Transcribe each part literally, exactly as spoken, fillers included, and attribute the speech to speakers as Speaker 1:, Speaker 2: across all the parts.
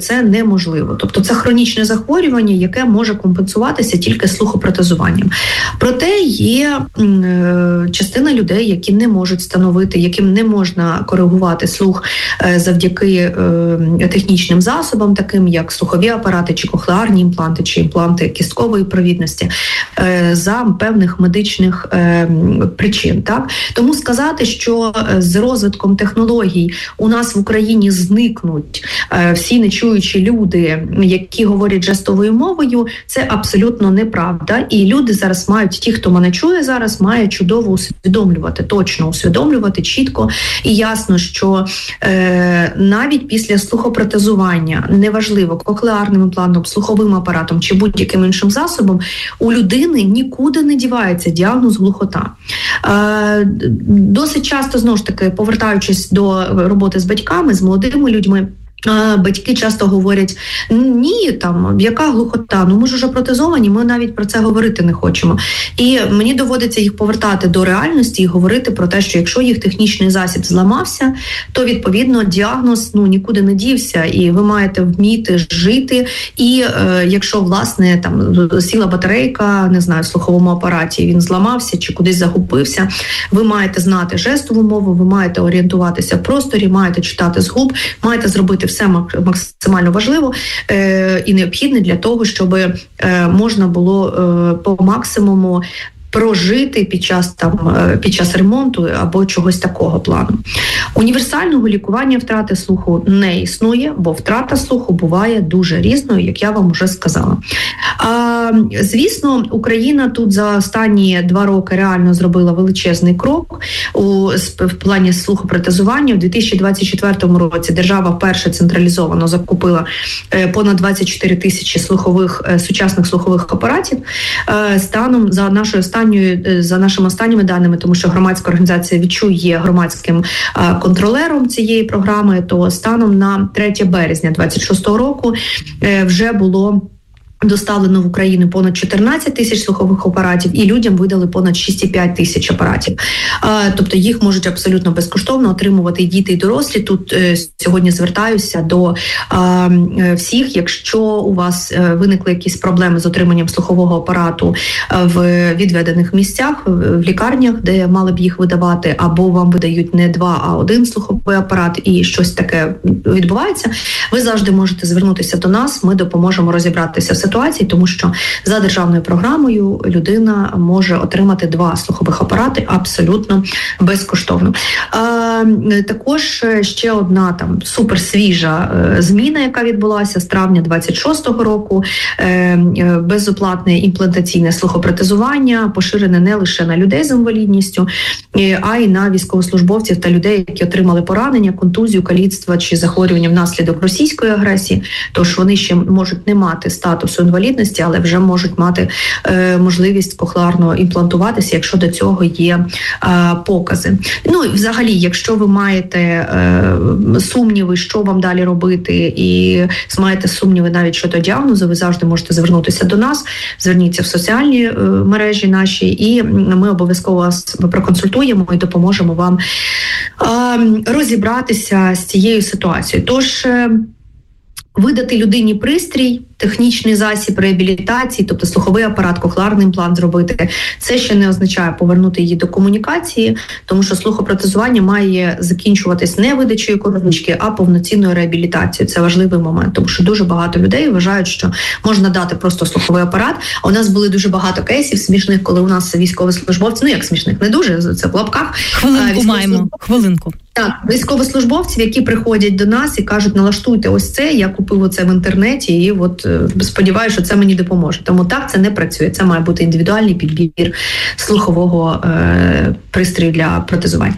Speaker 1: це неможливо. Тобто це хронічне захворювання, яке може компенсуватися тільки слухопротезуванням. Проте є е, частина людей, які не можуть встановити, яким не можна коригувати слух е, завдяки е, технічним засобам, таким як слухові апарати, чи кохлеарні імпланти, чи імпланти кісткової провідності, е, за певних медичних е, причин. Так? Тому сказати, що з розвитком технологій у нас в Україні зникнуть е, всі нечуючі люди, які говорять жестовою мовою, це абсолютно неправда. І люди зараз мають, ті, хто мене чує зараз, має чудово усвідомлювати, точно усвідомлювати, чітко і ясно, що е, навіть після слухопротезування, неважливо, кохлеарним імплантом, слуховим апаратом чи будь-яким іншим засобом, у людини нікуди не дівається діагноз глухота. Е, досить часто, знову ж таки, повертаючись до роботи з батьками, з молодими людьми, батьки часто говорять, ні, там, яка глухота, ну ми ж уже протезовані, ми навіть про це говорити не хочемо. І мені доводиться їх повертати до реальності і говорити про те, що якщо їх технічний засіб зламався, то, відповідно, діагноз ну, нікуди не дівся, і ви маєте вміти жити. І е, якщо, власне, там сіла батарейка, не знаю, в слуховому апараті, він зламався чи кудись загубився, ви маєте знати жестову мову, ви маєте орієнтуватися в просторі, маєте читати з губ, маєте зробити все максимально важливо е, і необхідне для того, щоб е, можна було е, по максимуму прожити під час там під час ремонту або чогось такого плану. Універсального лікування втрати слуху не існує, бо втрата слуху буває дуже різною, як я вам вже сказала. А, звісно, Україна тут за останні два роки реально зробила величезний крок у в плані слухопротезування. У дві тисячі двадцять четвертому році держава вперше централізовано закупила понад двадцять чотири тисячі слухових сучасних слухових апаратів. Станом за нашою останньою За нашими останніми даними, тому що громадська організація «Відчуй» є громадським а, контролером цієї програми, то станом на третє березня двадцять шостого року е, вже було доставлено в Україну понад чотирнадцять тисяч слухових апаратів, і людям видали понад шість цілих п'ять десятих тисяч апаратів. Тобто їх можуть абсолютно безкоштовно отримувати і діти, і дорослі. Тут сьогодні звертаюся до всіх, якщо у вас виникли якісь проблеми з отриманням слухового апарату в відведених місцях, в лікарнях, де мали б їх видавати, або вам видають не два, а один слуховий апарат, і щось таке відбувається, ви завжди можете звернутися до нас, ми допоможемо розібратися в ситуації, тому що за державною програмою людина може отримати два слухових апарати абсолютно безкоштовно. А, також ще одна там суперсвіжа зміна, яка відбулася з травня двадцять шостого року, безоплатне імплантаційне слухопротезування поширене не лише на людей з інвалідністю, а й на військовослужбовців та людей, які отримали поранення, контузію, каліцтво чи захворювання внаслідок російської агресії. Тож вони ще можуть не мати статусу інвалідності, але вже можуть мати е, можливість кохлеарно імплантуватися, якщо до цього є е, покази. Ну і взагалі, якщо ви маєте е, сумніви, що вам далі робити, і маєте сумніви навіть щодо діагнозу, ви завжди можете звернутися до нас, зверніться в соціальні е, мережі наші, і ми обов'язково вас проконсультуємо і допоможемо вам е, розібратися з цією ситуацією. Тож, е, видати людині пристрій, технічний засіб реабілітації, тобто слуховий апарат, кохлеарний імплант зробити, це ще не означає повернути її до комунікації, тому що слухопротезування має закінчуватись не видачею коробочки, а повноцінною реабілітацією. Це важливий момент, тому що дуже багато людей вважають, що можна дати просто слуховий апарат. А у нас були дуже багато кейсів смішних, коли у нас військовослужбовці, ну як смішних, не дуже, це в лапках.
Speaker 2: Хвилинку маємо, хвилинку.
Speaker 1: Так, військовослужбовців, які приходять до нас і кажуть, налаштуйте ось це, я купив оце в інтернеті, і от сподіваюся, що це мені допоможе. Тому так, це не працює. Це має бути індивідуальний підбір слухового е, пристрою для протезування.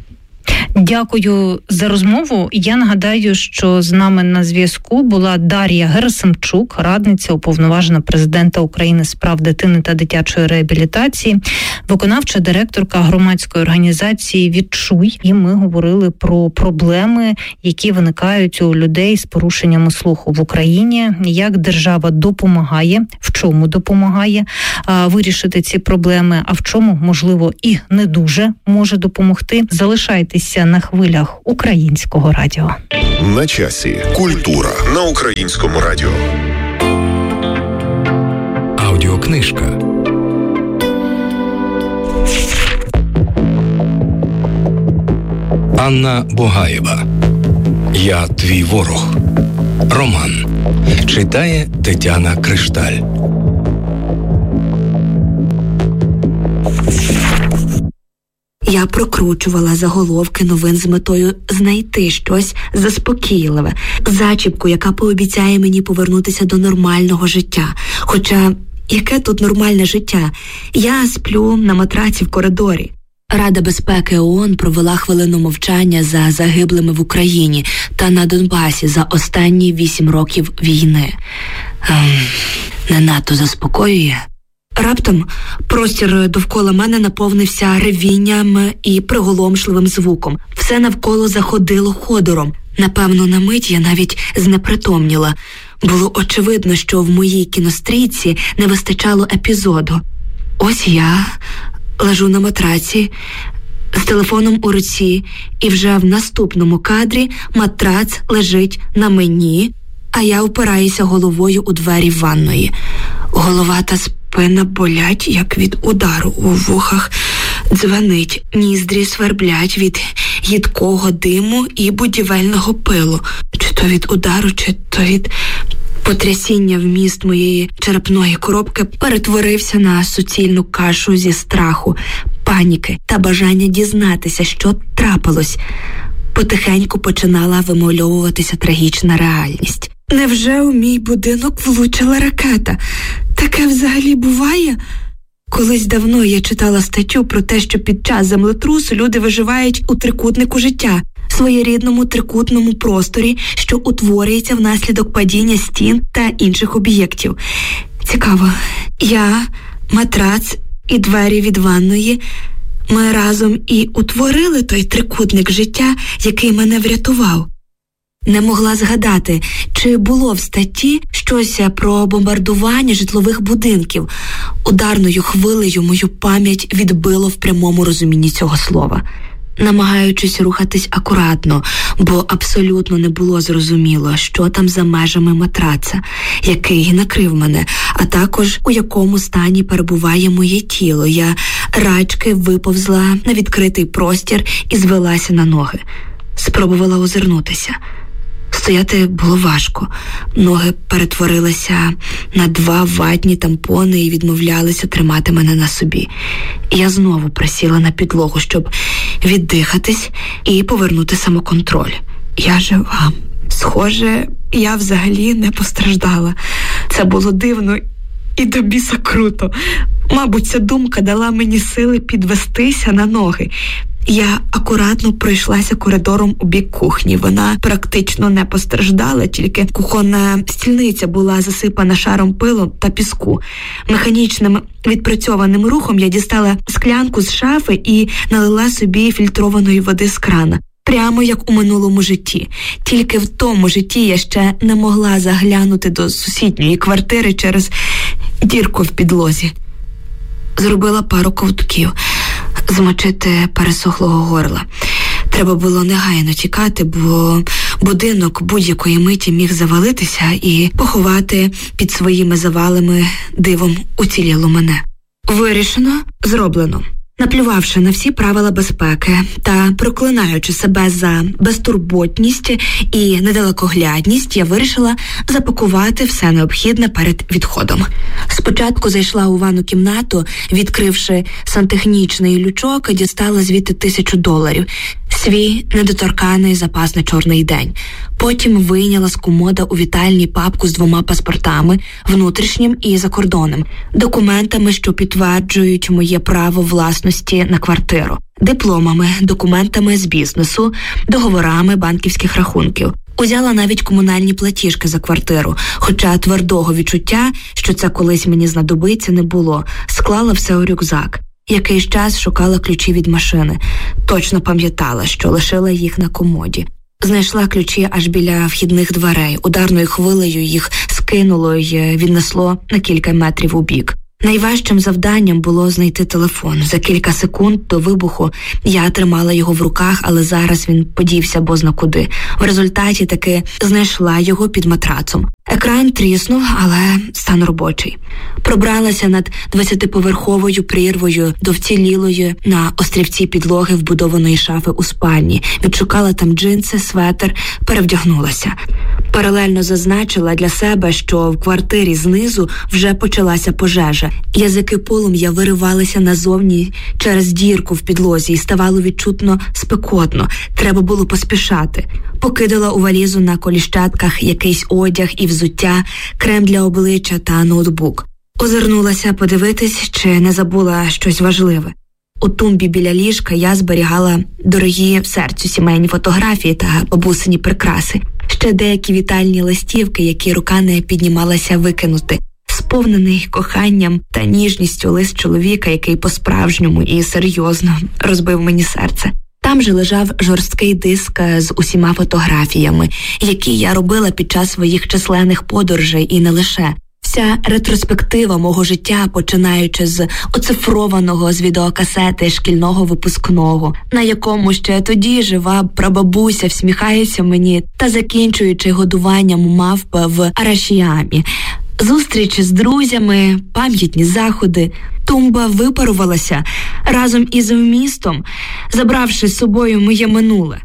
Speaker 2: Дякую за розмову. Я нагадаю, що з нами на зв'язку була Дар'я Герасимчук, радниця уповноважена президента України з прав дитини та дитячої реабілітації, виконавча директорка громадської організації «Відчуй». І ми говорили про проблеми, які виникають у людей з порушеннями слуху в Україні, як держава допомагає, в чому допомагає а, вирішити ці проблеми, а в чому, можливо, і не дуже може допомогти. Залишайтеся залишайтеся на хвилях Українського радіо.
Speaker 3: На часі. Культура на Українському радіо. Аудіокнижка. Анна Богаєва. «Я твій ворог». Роман. Читає Тетяна Кришталь.
Speaker 4: Я прокручувала заголовки новин з метою знайти щось заспокійливе, зачіпку, яка пообіцяє мені повернутися до нормального життя. Хоча, яке тут нормальне життя? Я сплю на матраці в коридорі. Рада безпеки ООН провела хвилину мовчання за загиблими в Україні та на Донбасі за останні вісім років війни. Ем, не надто заспокоює. Раптом простір довкола мене наповнився ревінням і приголомшливим звуком. Все навколо заходило ходором. Напевно, на мить я навіть знепритомніла. Було очевидно, що в моїй кінострічці не вистачало епізоду. Ось я лежу на матраці з телефоном у руці, і вже в наступному кадрі матрац лежить на мені, а я впираюся головою у двері ванної. Голова та спина болять, як від удару, у вухах дзвенить, ніздрі сверблять від їдкого диму і будівельного пилу. Чи то від удару, чи то від потрясіння вміст моєї черепної коробки перетворився на суцільну кашу зі страху, паніки та бажання дізнатися, що трапилось. Потихеньку починала вимальовуватися трагічна реальність. Невже у мій будинок влучила ракета? Таке взагалі буває? Колись давно я читала статтю про те, що під час землетрусу люди виживають у трикутнику життя, своєрідному трикутному просторі, що утворюється внаслідок падіння стін та інших об'єктів. Цікаво, я, матрац і двері від ванної, ми разом і утворили той трикутник життя, який мене врятував. Не могла згадати, чи було в статті щось про бомбардування житлових будинків. Ударною хвилею мою пам'ять відбило в прямому розумінні цього слова. Намагаючись рухатись акуратно, бо абсолютно не було зрозуміло, що там за межами матраца, який накрив мене, а також у якому стані перебуває моє тіло. Я рачки виповзла на відкритий простір і звелася на ноги. Спробувала озирнутися. Стояти було важко. Ноги перетворилися на два ватні тампони і відмовлялися тримати мене на собі. Я знову присіла на підлогу, щоб віддихатись і повернути самоконтроль. Я жива. Схоже, я взагалі не постраждала. Це було дивно і до біса круто. Мабуть, ця думка дала мені сили підвестися на ноги. Я акуратно пройшлася коридором у бік кухні. Вона практично не постраждала, тільки кухонна стільниця була засипана шаром пилу та піску. Механічним відпрацьованим рухом я дістала склянку з шафи і налила собі фільтрованої води з крана. Прямо як у минулому житті. Тільки в тому житті я ще не могла заглянути до сусідньої квартири через дірку в підлозі. Зробила пару ковтків. Змочити пересохлого горла. Треба було негайно тікати, бо будинок будь-якої миті міг завалитися і поховати під своїми завалами дивом уцілілу мене. Вирішено, зроблено. Наплювавши на всі правила безпеки та проклинаючи себе за безтурботність і недалекоглядність, я вирішила запакувати все необхідне перед відходом. Спочатку зайшла у ванну кімнату, відкривши сантехнічний лючок, дістала звідти тисячу доларів. Свій недоторканий запас на чорний день. Потім вийняла з комода у вітальні папку з двома паспортами, внутрішнім і закордонним, документами, що підтверджують моє право власності на квартиру, дипломами, документами з бізнесу, договорами банківських рахунків. Узяла навіть комунальні платіжки за квартиру, хоча твердого відчуття, що це колись мені знадобиться, не було. Склала все у рюкзак. Якийсь час шукала ключі від машини. Точно пам'ятала, що лишила їх на комоді. Знайшла ключі аж біля вхідних дверей. Ударною хвилею їх скинуло й віднесло на кілька метрів у бік. Найважчим завданням було знайти телефон. За кілька секунд до вибуху я тримала його в руках, але зараз він подівся бозна куди. В результаті таки знайшла його під матрацом. Екран тріснув, але стан робочий. Пробралася над двадцятиповерховою прірвою до вцілілої на острівці підлоги вбудованої шафи у спальні. Відшукала там джинси, светр, перевдягнулася. Паралельно зазначила для себе, що в квартирі знизу вже почалася пожежа. Язики полум'я виривалися назовні через дірку в підлозі і ставало відчутно спекотно. Треба було поспішати. Покидала у валізу на коліщатках якийсь одяг і взуття, крем для обличчя та ноутбук. Озирнулася подивитись, чи не забула щось важливе. У тумбі біля ліжка я зберігала дорогі серцю сімейні фотографії та бабусині прикраси. Ще деякі вітальні листівки, які рука не піднімалася викинути. Сповнений коханням та ніжністю лист чоловіка, який по-справжньому і серйозно розбив мені серце. Там же лежав жорсткий диск з усіма фотографіями, які я робила під час своїх численних подорожей і не лише. Вся ретроспектива мого життя, починаючи з оцифрованого з відеокасети шкільного випускного, на якому ще тоді жива прабабуся всміхається мені, та закінчуючи годуванням мавпа в Арашіямі. Зустрічі з друзями, пам'ятні заходи. Тумба випарувалася разом із вмістом, забравши з собою моє минуле.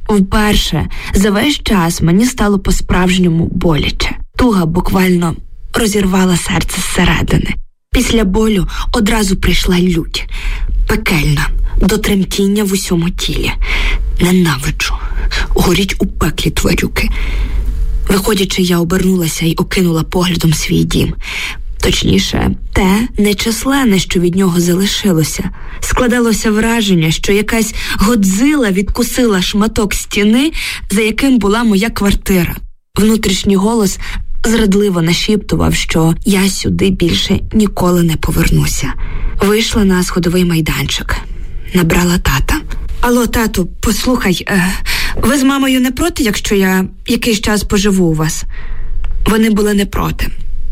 Speaker 4: Вперше за весь час мені стало по-справжньому боляче. Туга буквально розірвала серце зсередини. Після болю одразу прийшла лють. Пекельна, до тремтіння в усьому тілі. Ненавиджу. Горіть у пеклі тварюки. Виходячи, я обернулася і окинула поглядом свій дім. Точніше, те нечисленне, що від нього залишилося. Складалося враження, що якась Годзила відкусила шматок стіни, за яким була моя квартира. Внутрішній голос зрадливо нашіптував, що я сюди більше ніколи не повернуся. Вийшла на сходовий майданчик. Набрала тата. Алло, тату, послухай, ви з мамою не проти, якщо я якийсь час поживу у вас? Вони були не проти.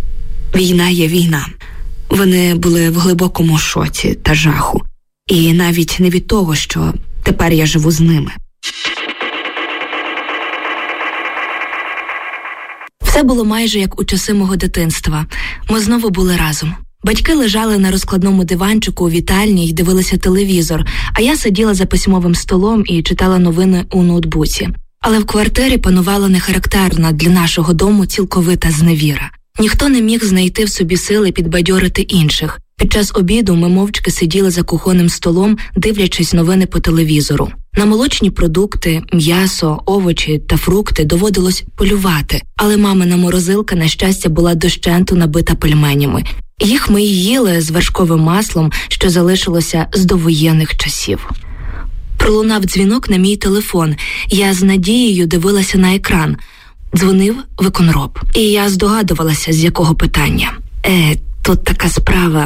Speaker 4: Війна є війна. Вони були в глибокому шоці та жаху. І навіть не від того, що тепер я живу з ними. Все було майже як у часи мого дитинства. Ми знову були разом. Батьки лежали на розкладному диванчику у вітальні й дивилися телевізор, а я сиділа за письмовим столом і читала новини у ноутбуці. Але в квартирі панувала нехарактерна для нашого дому цілковита зневіра. Ніхто не міг знайти в собі сили підбадьорити інших. Під час обіду ми мовчки сиділи за кухонним столом, дивлячись новини по телевізору. На молочні продукти, м'ясо, овочі та фрукти доводилось полювати, але мамина морозилка, на щастя, була дощенту набита пельменями. Їх ми й їли з вершковим маслом, що залишилося з довоєнних часів. Пролунав дзвінок на мій телефон. Я з надією дивилася на екран. Дзвонив виконроб. І я здогадувалася, з якого питання. Е, тут така справа.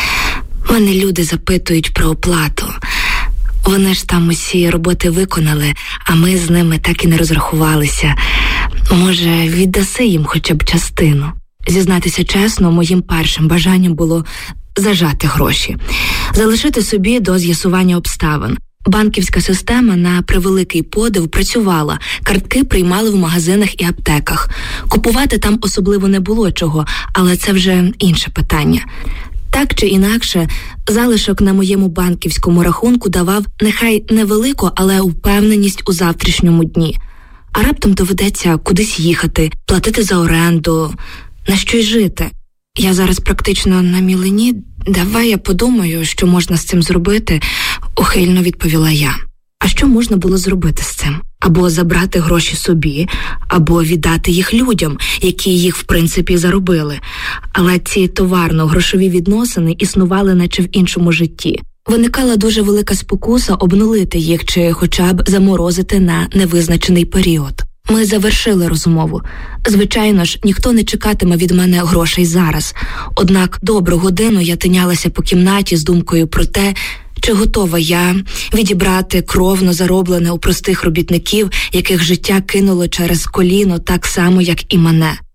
Speaker 4: Мене люди запитують про оплату. Вони ж там усі роботи виконали, а ми з ними так і не розрахувалися. Може, віддаси їм хоча б частину? Зізнатися чесно, моїм першим бажанням було зажати гроші. Залишити собі до з'ясування обставин. Банківська система на превеликий подив працювала, картки приймали в магазинах і аптеках. Купувати там особливо не було чого, але це вже інше питання. Так чи інакше, залишок на моєму банківському рахунку давав нехай невелику, але впевненість у завтрашньому дні. А раптом доведеться кудись їхати, платити за оренду, на щось жити. Я зараз практично на мілені. Давай я подумаю, що можна з цим зробити, ухильно відповіла я. А що можна було зробити з цим? Або забрати гроші собі, або віддати їх людям, які їх в принципі заробили. Але ці товарно-грошові відносини існували наче в іншому житті. Виникала дуже велика спокуса обнулити їх чи хоча б заморозити на невизначений період. Ми завершили розмову. Звичайно ж, ніхто не чекатиме від мене грошей зараз. Однак добру годину я тинялася по кімнаті з думкою про те, чи готова я відібрати кровно зароблене у простих робітників, яких життя кинуло через коліно так само, як і мене.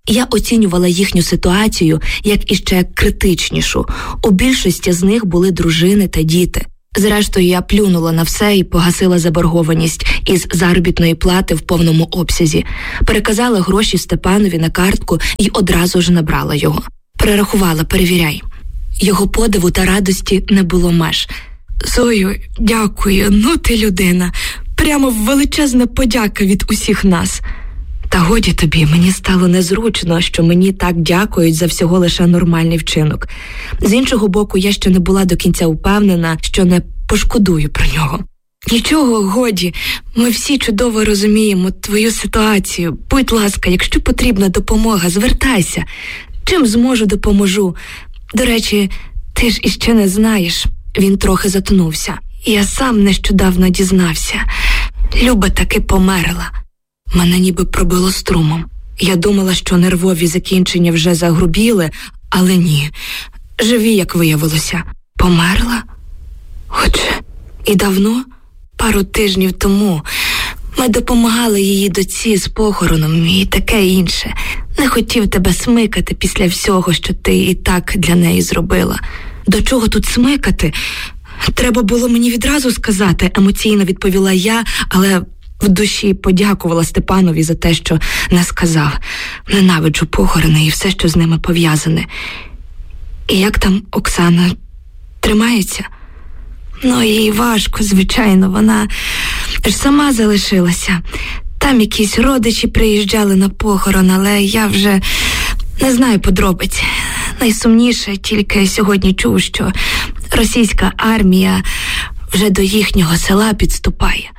Speaker 4: Я оцінювала їхню ситуацію як іще критичнішу. У більшості з них були дружини та діти. Зрештою, я плюнула на все і погасила заборгованість із заробітної плати в повному обсязі. Переказала гроші Степанові на картку і одразу ж набрала його. Перерахувала, перевіряй. Його подиву та радості не було меж. «Зою, дякую, ну ти людина. Прямо величезна подяка від усіх нас». Та годі тобі, мені стало незручно, що мені так дякують за всього лише нормальний вчинок. З іншого боку, я ще не була до кінця впевнена, що не пошкодую про нього. Нічого, годі, ми всі чудово розуміємо твою ситуацію. Будь ласка, якщо потрібна допомога, звертайся. Чим зможу, допоможу. До речі, ти ж іще не знаєш. Він трохи затонувся. Я сам нещодавно дізнався. Люба таки померла. Мене ніби пробило струмом. Я думала, що нервові закінчення вже загрубіли, але ні. Живі, як виявилося. Померла? Отже, і давно? Пару тижнів тому. Ми допомагали її дочці з похороном і таке інше. Не хотів тебе смикати після всього, що ти і так для неї зробила. До чого тут смикати? Треба було мені відразу сказати, емоційно відповіла я, але в душі подякувала Степанові за те, що не сказав. Ненавиджу похорони і все, що з ними пов'язане. І як там Оксана? Тримається? Ну, їй важко, звичайно, вона ж сама залишилася. Там якісь родичі приїжджали на похорон, але я вже не знаю подробиць. Найсумніше тільки сьогодні чув, що російська армія вже до їхнього села підступає.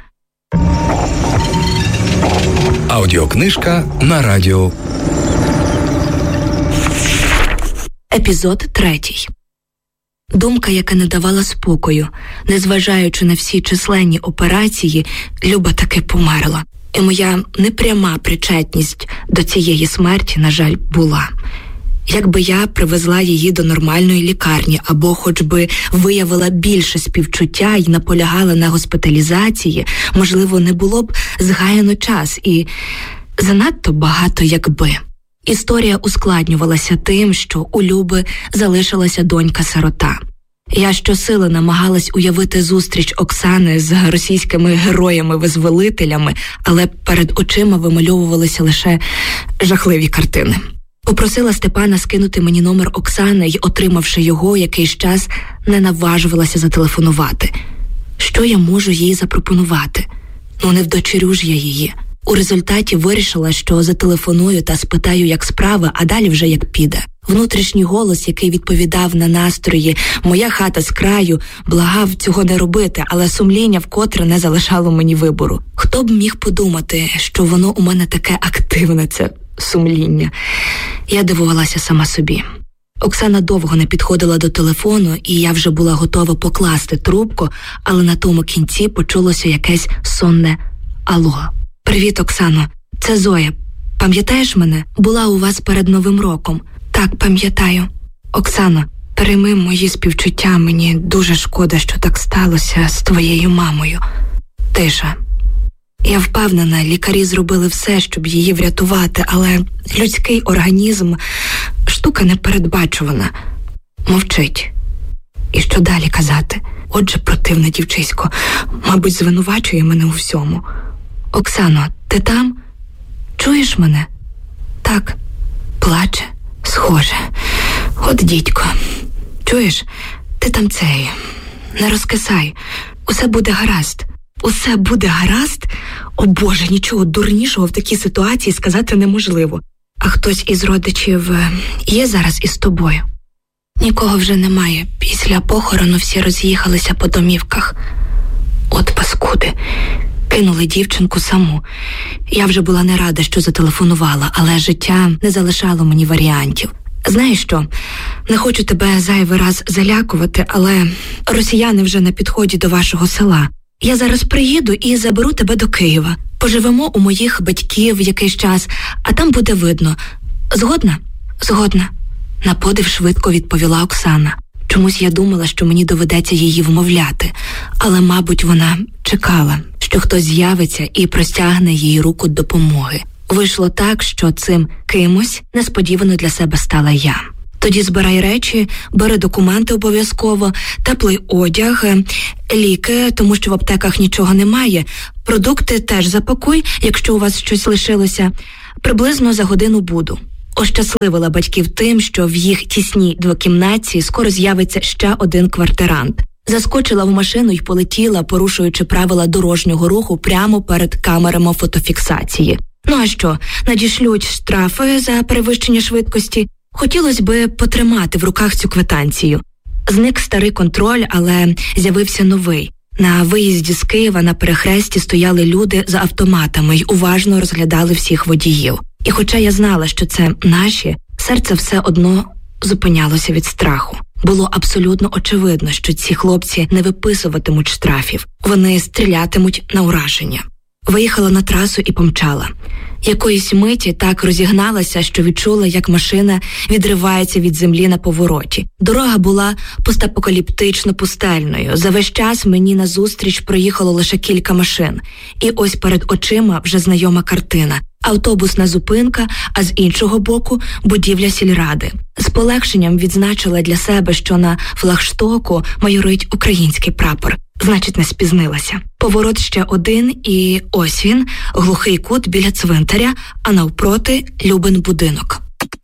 Speaker 5: Аудіокнижка на радіо.
Speaker 4: Епізод третій. Думка, яка не давала спокою. Незважаючи на всі численні операції, Люба таки померла. І моя непряма причетність до цієї смерті, на жаль, була. Якби я привезла її до нормальної лікарні або хоч би виявила більше співчуття і наполягала на госпіталізації, можливо, не було б згаяно час і занадто багато якби. Історія ускладнювалася тим, що у Люби залишилася донька-сирота. Я щосили намагалась уявити зустріч Оксани з російськими героями-визволителями, але перед очима вимальовувалися лише жахливі картини. Попросила Степана скинути мені номер Оксани й, отримавши його, якийсь час не наважувалася зателефонувати. Що я можу їй запропонувати? Ну, не вдочерю ж я її. У результаті вирішила, що зателефоную та спитаю, як справи, а далі вже як піде. Внутрішній голос, який відповідав на настрої «моя хата з краю», благав цього не робити, але сумління вкотре не залишало мені вибору. Хто б міг подумати, що воно у мене таке активне, це сумління. Я дивувалася сама собі. Оксана довго не підходила до телефону, і я вже була готова покласти трубку, але на тому кінці почулося якесь сонне «Алло». «Привіт, Оксано, це Зоя. Пам'ятаєш мене? Була у вас перед Новим роком». «Так, пам'ятаю». «Оксано, прийми мої співчуття, мені дуже шкода, що так сталося з твоєю мамою». Тиша. Я впевнена, лікарі зробили все, щоб її врятувати, але людський організм – штука непередбачувана. Мовчить. І що далі казати? Отже, противне дівчисько, мабуть, звинувачує мене у всьому. «Оксано, ти там? Чуєш мене?» «Так». Плаче. Схоже. От дідько. Чуєш? Ти там цей. Не розкисай. Усе буде гаразд. Усе буде гаразд? О Боже, нічого дурнішого в такій ситуації сказати неможливо. А хтось із родичів є зараз із тобою? Нікого вже немає. Після похорону всі роз'їхалися по домівках. От паскуди. Кинули дівчинку саму. Я вже була не рада, що зателефонувала, але життя не залишало мені варіантів. Знаєш що, не хочу тебе зайвий раз залякувати, але росіяни вже на підході до вашого села. Я зараз приїду і заберу тебе до Києва. Поживемо у моїх батьків якийсь час, а там буде видно. Згодна? Згодна. На подив швидко відповіла Оксана. Чомусь я думала, що мені доведеться її вмовляти, але, мабуть, вона чекала, що хтось з'явиться і простягне їй руку допомоги. Вийшло так, що цим кимось несподівано для себе стала я. Тоді збирай речі, бери документи обов'язково, теплий одяг, ліки, тому що в аптеках нічого немає, продукти теж запакуй, якщо у вас щось лишилося. Приблизно за годину буду. Ощасливила батьків тим, що в їх тісній двокімнатці скоро з'явиться ще один квартирант. Заскочила в машину й полетіла, порушуючи правила дорожнього руху прямо перед камерами фотофіксації. Ну а що, надішлють штрафи за перевищення швидкості? Хотілося би потримати в руках цю квитанцію. Зник старий контроль, але з'явився новий. На виїзді з Києва на перехресті стояли люди за автоматами й уважно розглядали всіх водіїв. І хоча я знала, що це наші, серце все одно зупинялося від страху. Було абсолютно очевидно, що ці хлопці не виписуватимуть штрафів. Вони стрілятимуть на ураження. Виїхала на трасу і помчала. Якоїсь миті так розігналася, що відчула, як машина відривається від землі на повороті. Дорога була постапокаліптично-пустельною. За весь час мені назустріч проїхало лише кілька машин. І ось перед очима вже знайома картина. Автобусна зупинка, а з іншого боку – будівля сільради. З полегшенням відзначила для себе, що на флагштоку майорить український прапор. Значить, не спізнилася. Поворот ще один, і ось він, глухий кут біля цвинтаря, а навпроти – Любин будинок.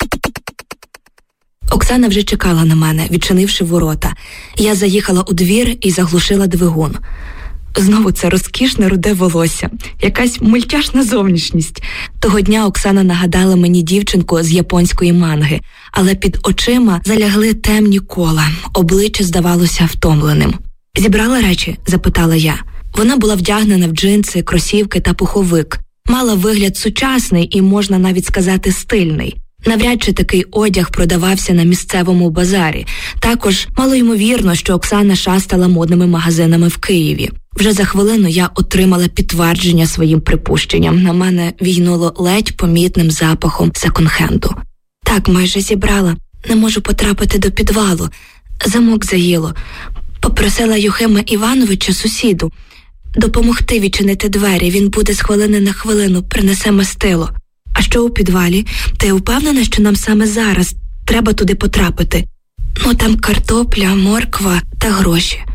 Speaker 4: Оксана вже чекала на мене, відчинивши ворота. Я заїхала у двір і заглушила двигун. Знову це розкішне руде волосся, якась мультяшна зовнішність. Того дня Оксана нагадала мені дівчинку з японської манги, але під очима залягли темні кола, обличчя здавалося втомленим. «Зібрала речі?» – запитала я. Вона була вдягнена в джинси, кросівки та пуховик. Мала вигляд сучасний і, можна навіть сказати, стильний. Навряд чи такий одяг продавався на місцевому базарі. Також малоймовірно, що Оксана шастала модними магазинами в Києві. Вже за хвилину я отримала підтвердження своїм припущенням. На мене війнуло ледь помітним запахом секонд-хенду. «Так, майже зібрала. Не можу потрапити до підвалу. Замок заїло. Попросила Юхима Івановича, сусіду, допомогти відчинити двері. Він буде з хвилини на хвилину, принесе мастило. А що у підвалі? Ти впевнена, що нам саме зараз треба туди потрапити? Ну, там картопля, морква та гроші».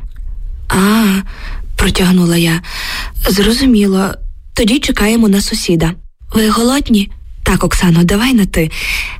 Speaker 4: «А, – протягнула я. Зрозуміло. Тоді чекаємо на сусіда. Ви голодні?» «Так, Оксано, давай на ти.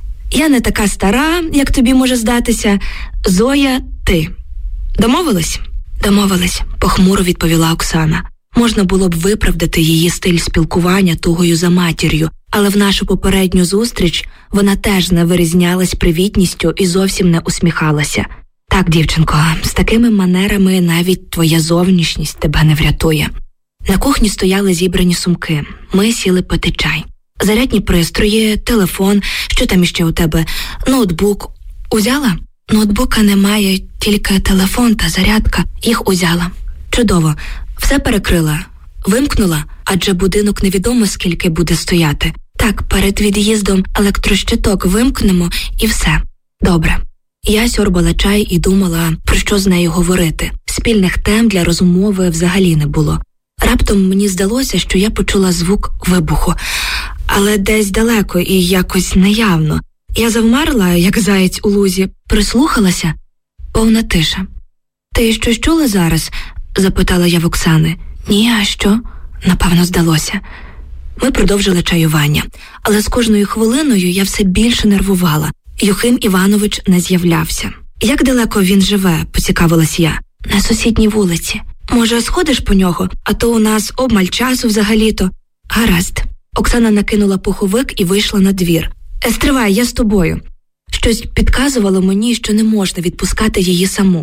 Speaker 4: Я не така стара, як тобі може здатися. Зоя, ти. Домовились?» «Домовились», – похмуро відповіла Оксана. Можна було б виправдати її стиль спілкування тугою за матір'ю, але в нашу попередню зустріч вона теж не вирізнялась привітністю і зовсім не усміхалася. «Так, дівчинко, з такими манерами навіть твоя зовнішність тебе не врятує». На кухні стояли зібрані сумки. Ми сіли пити чай. Зарядні пристрої, телефон, що там іще у тебе, ноутбук. Узяла? Ноутбука немає, тільки телефон та зарядка. Їх узяла. Чудово. Все перекрила. Вимкнула, адже будинок невідомо скільки буде стояти. Так, перед від'їздом електрощиток вимкнемо і все. Добре. Я сьорбала чай і думала, про що з нею говорити. Спільних тем для розмови взагалі не було. Раптом мені здалося, що я почула звук вибуху, але десь далеко і якось неявно. Я завмерла, як заєць у лузі, прислухалася. Повна тиша. «Ти щось чула зараз?» – запитала я в Оксани. «Ні, а що?» – напевно здалося. Ми продовжили чаювання, але з кожною хвилиною я все більше нервувала. Юхим Іванович не з'являвся. «Як далеко він живе?» – поцікавилась я. «На сусідній вулиці. Може, сходиш по нього? А то у нас обмаль часу взагалі-то». «Гаразд». Оксана накинула пуховик і вийшла на двір. «Стривай, я з тобою». Щось підказувало мені, що не можна відпускати її саму.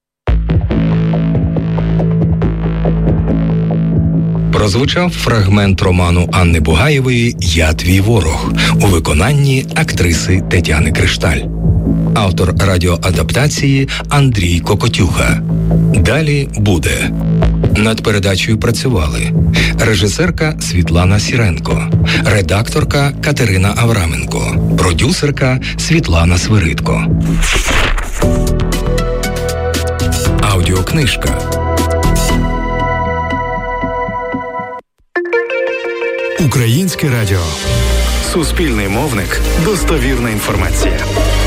Speaker 5: Прозвучав фрагмент роману Анни Бугаєвої «Я твій ворог» у виконанні актриси Тетяни Кришталь. Автор радіоадаптації Андрій Кокотюха. Далі буде. Над передачею працювали режисерка Світлана Сіренко, редакторка Катерина Авраменко, продюсерка Світлана Свиридко. Аудіокнижка.
Speaker 3: Українське радіо.
Speaker 6: Суспільний мовник. Достовірна інформація.